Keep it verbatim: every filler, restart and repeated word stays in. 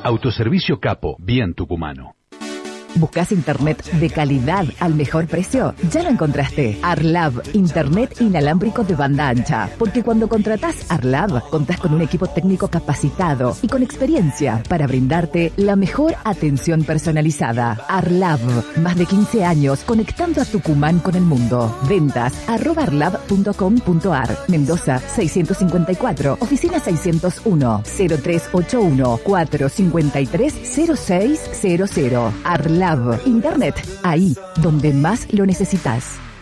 Autoservicio Capo, bien tucumano. ¿Buscas internet de calidad al mejor precio? Ya lo encontraste. Arlab, internet inalámbrico de banda ancha. Porque cuando contratás Arlab, contás con un equipo técnico capacitado y con experiencia para brindarte la mejor atención personalizada. Arlab, más de quince años conectando a Tucumán con el mundo. Ventas arroba arlab punto com punto ar. Mendoza seiscientos cincuenta y cuatro, oficina seiscientos uno, cero tres ocho uno, cuatro cinco tres, cero seis cero cero. Arlab, internet, ahí donde más lo necesitas.